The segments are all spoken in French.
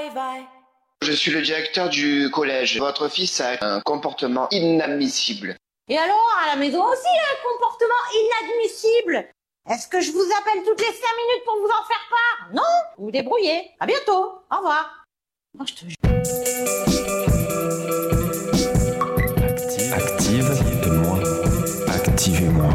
Je suis le directeur du collège. Votre fils a un comportement inadmissible. Et alors, à la maison aussi, un comportement inadmissible. Est-ce que je vous appelle toutes les 5 minutes pour vous en faire part? Non? Vous vous débrouillez. À bientôt. Au revoir. Oh, je te jure. Active-moi. Activez-moi.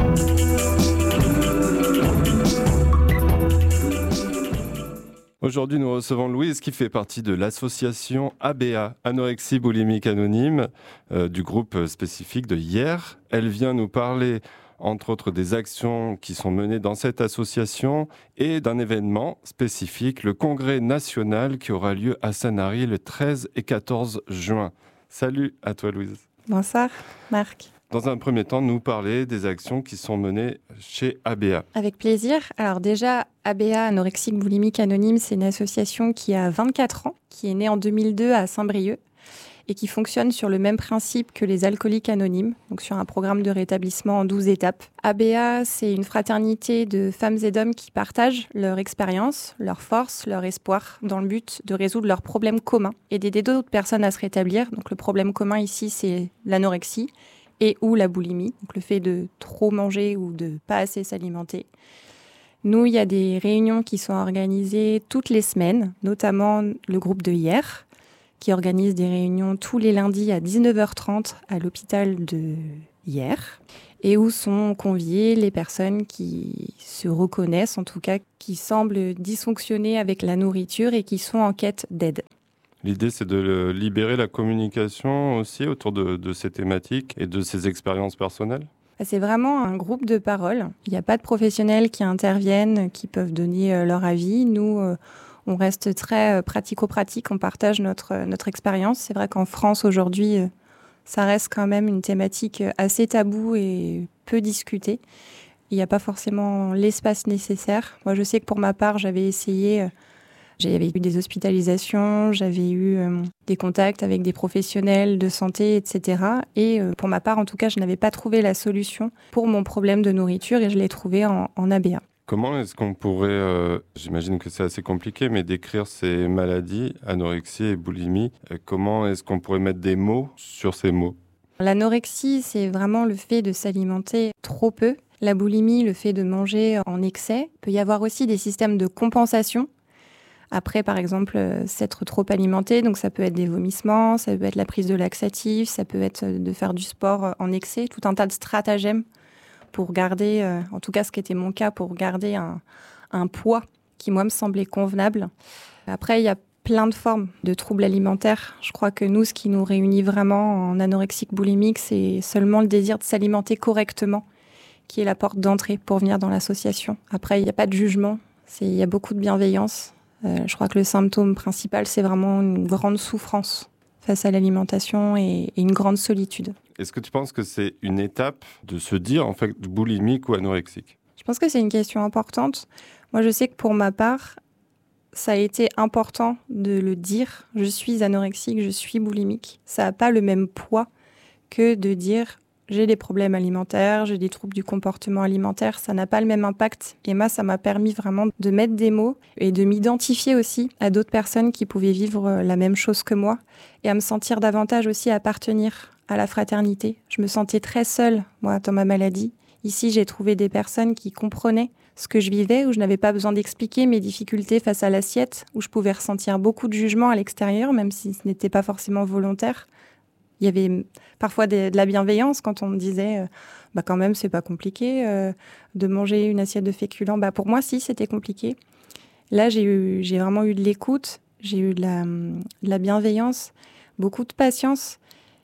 Aujourd'hui, nous recevons Louise qui fait partie de l'association ABA, Anorexie Boulimique Anonyme, du groupe spécifique de hier. Elle vient nous parler, entre autres, des actions qui sont menées dans cette association et d'un événement spécifique, le congrès national qui aura lieu à Sanary le 13 et 14 juin. Salut à toi Louise. Bonsoir Marc. Dans un premier temps, nous parler des actions qui sont menées chez ABA. Avec plaisir. Alors déjà, ABA, Anorexique Boulimique Anonyme, c'est une association qui a 24 ans, qui est née en 2002 à Saint-Brieuc et qui fonctionne sur le même principe que les alcooliques anonymes, donc sur un programme de rétablissement en 12 étapes. ABA, c'est une fraternité de femmes et d'hommes qui partagent leur expérience, leurs forces, leur espoir, dans le but de résoudre leurs problèmes communs et d'aider d'autres personnes à se rétablir. Donc le problème commun ici, c'est l'anorexie et ou la boulimie, donc le fait de trop manger ou de pas assez s'alimenter. Nous, il y a des réunions qui sont organisées toutes les semaines, notamment le groupe de hier, qui organise des réunions tous les lundis à 19h30 à l'hôpital de hier, et où sont conviées les personnes qui se reconnaissent, en tout cas qui semblent dysfonctionner avec la nourriture et qui sont en quête d'aide. L'idée, c'est de libérer la communication aussi autour de ces thématiques et de ces expériences personnelles. C'est vraiment un groupe de parole. Il n'y a pas de professionnels qui interviennent, qui peuvent donner leur avis. Nous, on reste très pratico-pratique, on partage notre expérience. C'est vrai qu'en France, aujourd'hui, ça reste quand même une thématique assez taboue et peu discutée. Il n'y a pas forcément l'espace nécessaire. Moi, je sais que pour ma part, j'avais essayé... J'avais eu des hospitalisations, j'avais eu des contacts avec des professionnels de santé, etc. Et pour ma part, en tout cas, je n'avais pas trouvé la solution pour mon problème de nourriture et je l'ai trouvé en ABA. Comment est-ce qu'on pourrait, j'imagine que c'est assez compliqué, mais décrire ces maladies, anorexie et boulimie, comment est-ce qu'on pourrait mettre des mots sur ces mots? L'anorexie, c'est vraiment le fait de s'alimenter trop peu. La boulimie, le fait de manger en excès. Il peut y avoir aussi des systèmes de compensation. Après, par exemple, s'être trop alimenté, donc ça peut être des vomissements, ça peut être la prise de laxatifs, ça peut être de faire du sport en excès, tout un tas de stratagèmes pour garder, en tout cas ce qui était mon cas, pour garder un poids qui, moi, me semblait convenable. Après, il y a plein de formes de troubles alimentaires. Je crois que nous, ce qui nous réunit vraiment en anorexique boulimique, c'est seulement le désir de s'alimenter correctement, qui est la porte d'entrée pour venir dans l'association. Après, il n'y a pas de jugement, il y a beaucoup de bienveillance. Je crois que le symptôme principal, c'est vraiment une grande souffrance face à l'alimentation et une grande solitude. Est-ce que tu penses que c'est une étape de se dire, en fait, boulimique ou anorexique? Je pense que c'est une question importante. Moi, je sais que pour ma part, ça a été important de le dire. Je suis anorexique, je suis boulimique. Ça n'a pas le même poids que de dire j'ai des problèmes alimentaires, j'ai des troubles du comportement alimentaire, ça n'a pas le même impact. Et moi, ça m'a permis vraiment de mettre des mots et de m'identifier aussi à d'autres personnes qui pouvaient vivre la même chose que moi et à me sentir davantage aussi appartenir à la fraternité. Je me sentais très seule, moi, dans ma maladie. Ici, j'ai trouvé des personnes qui comprenaient ce que je vivais, où je n'avais pas besoin d'expliquer mes difficultés face à l'assiette, où je pouvais ressentir beaucoup de jugement à l'extérieur, même si ce n'était pas forcément volontaire. Il y avait parfois de la bienveillance quand on me disait quand même c'est pas compliqué de manger une assiette de féculents. Pour moi si c'était compliqué. Là j'ai vraiment eu de l'écoute, j'ai eu de la bienveillance, beaucoup de patience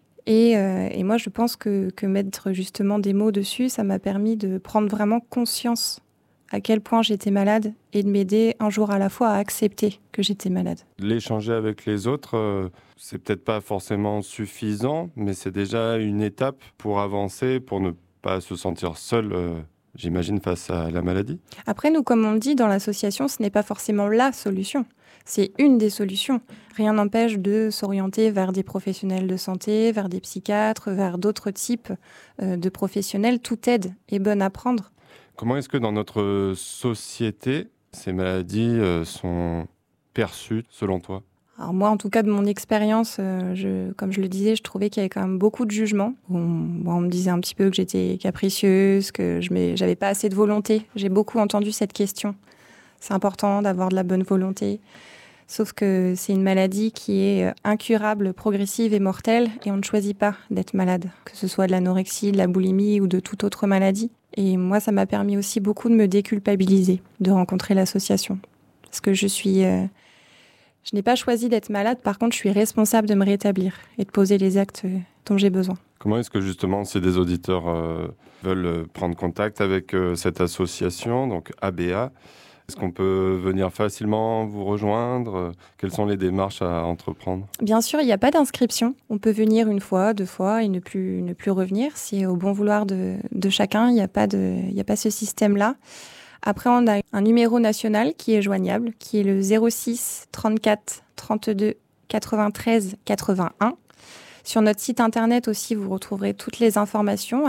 et moi je pense que mettre justement des mots dessus, ça m'a permis de prendre vraiment conscience à quel point j'étais malade et de m'aider un jour à la fois à accepter que j'étais malade. L'échanger avec les autres, c'est peut-être pas forcément suffisant, mais c'est déjà une étape pour avancer, pour ne pas se sentir seul, j'imagine, face à la maladie. Après, nous, comme on le dit dans l'association, ce n'est pas forcément la solution. C'est une des solutions. Rien n'empêche de s'orienter vers des professionnels de santé, vers des psychiatres, vers d'autres types de professionnels. Toute aide est bonne à prendre. Comment est-ce que dans notre société, ces maladies sont perçues, selon toi ? Alors moi, en tout cas, de mon expérience, comme je le disais, je trouvais qu'il y avait quand même beaucoup de jugements. On me disait un petit peu que j'étais capricieuse, que j'avais pas assez de volonté. J'ai beaucoup entendu cette question. C'est important d'avoir de la bonne volonté. Sauf que c'est une maladie qui est incurable, progressive et mortelle, et on ne choisit pas d'être malade, que ce soit de l'anorexie, de la boulimie ou de toute autre maladie. Et moi, ça m'a permis aussi beaucoup de me déculpabiliser, de rencontrer l'association. Parce que je n'ai pas choisi d'être malade, par contre, je suis responsable de me rétablir et de poser les actes dont j'ai besoin. Comment est-ce que justement, si des auditeurs veulent prendre contact avec cette association, donc ABA, est-ce qu'on peut venir facilement vous rejoindre? Quelles sont les démarches à entreprendre? Bien sûr, il n'y a pas d'inscription. On peut venir une fois, 2 fois et ne plus revenir. C'est au bon vouloir de chacun. Il n'y a pas ce système-là. Après, on a un numéro national qui est joignable, qui est le 06 34 32 93 81. Sur notre site internet aussi, vous retrouverez toutes les informations,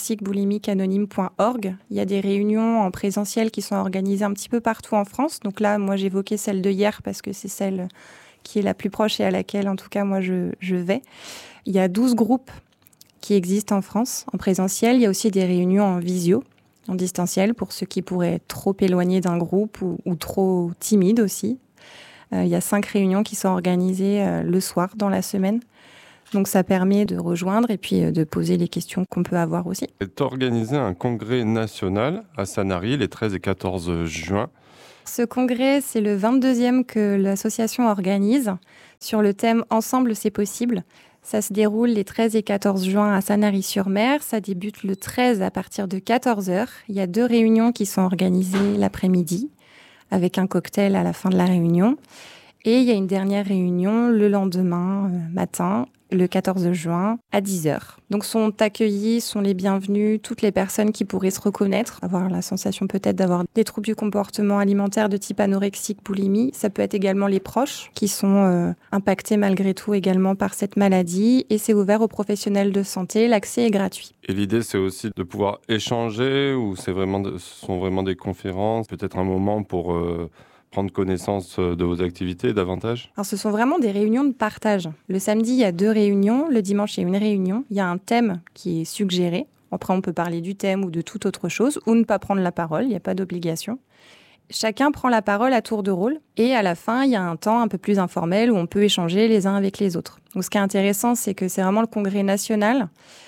anorexiqueboulimiqueanonyme.org. Il y a des réunions en présentiel qui sont organisées un petit peu partout en France. Donc là, moi, j'évoquais celle de hier parce que c'est celle qui est la plus proche et à laquelle, en tout cas, moi, je vais. Il y a 12 groupes qui existent en France en présentiel. Il y a aussi des réunions en visio, en distanciel, pour ceux qui pourraient être trop éloignés d'un groupe ou trop timides aussi. Il y a 5 réunions qui sont organisées le soir dans la semaine. Donc ça permet de rejoindre et puis de poser les questions qu'on peut avoir aussi. Est organisé un congrès national à Sanary les 13 et 14 juin. Ce congrès, c'est le 22e que l'association organise sur le thème « Ensemble, c'est possible ». Ça se déroule les 13 et 14 juin à Sanary-sur-Mer. Ça débute le 13 à partir de 14h. Il y a 2 réunions qui sont organisées l'après-midi avec un cocktail à la fin de la réunion. Et il y a une dernière réunion le lendemain matin, le 14 juin, à 10h. Donc sont les bienvenus toutes les personnes qui pourraient se reconnaître, avoir la sensation peut-être d'avoir des troubles du comportement alimentaire de type anorexique, boulimie. Ça peut être également les proches qui sont impactés malgré tout également par cette maladie. Et c'est ouvert aux professionnels de santé, l'accès est gratuit. Et l'idée, c'est aussi de pouvoir échanger ou ce sont vraiment des conférences, peut-être un moment pour prendre connaissance de vos activités davantage? Alors, ce sont vraiment des réunions de partage. Le samedi, il y a 2 réunions. Le dimanche, il y a une réunion. Il y a un thème qui est suggéré. Après, on peut parler du thème ou de toute autre chose ou ne pas prendre la parole. Il n'y a pas d'obligation. Chacun prend la parole à tour de rôle. Et à la fin, il y a un temps un peu plus informel où on peut échanger les uns avec les autres. Donc, ce qui est intéressant, c'est que c'est vraiment le congrès national.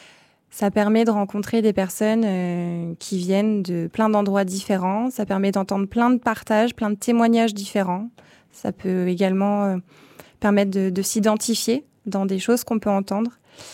Ça permet de rencontrer des personnes qui viennent de plein d'endroits différents. Ça permet d'entendre plein de partages, plein de témoignages différents. Ça peut également permettre de s'identifier dans des choses qu'on peut entendre.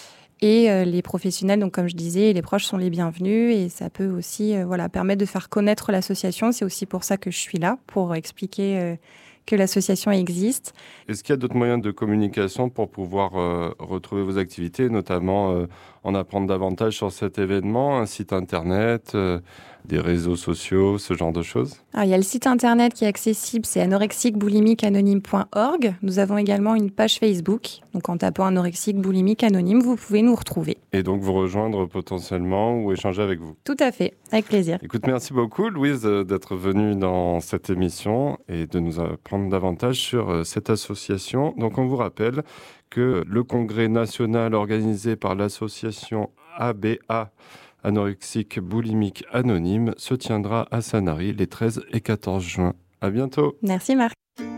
Et les professionnels, donc comme je disais, les proches sont les bienvenus. Et ça peut aussi permettre de faire connaître l'association. C'est aussi pour ça que je suis là, pour expliquer que l'association existe. Est-ce qu'il y a d'autres moyens de communication pour pouvoir retrouver vos activités, notamment en apprendre davantage sur cet événement, un site internet, des réseaux sociaux, ce genre de choses? Alors, il y a le site internet qui est accessible, c'est anorexiqueboulimiqueanonyme.org. Nous avons également une page Facebook. Donc en tapant anorexique boulimique anonyme, vous pouvez nous retrouver. Et donc vous rejoindre potentiellement ou échanger avec vous. Tout à fait, avec plaisir. Écoute, merci beaucoup Louise d'être venue dans cette émission et de nous apprendre davantage sur cette association. Donc on vous rappelle que le congrès national organisé par l'association ABA, Anorexique Boulimique Anonyme, se tiendra à Sanary les 13 et 14 juin. À bientôt. Merci Marc.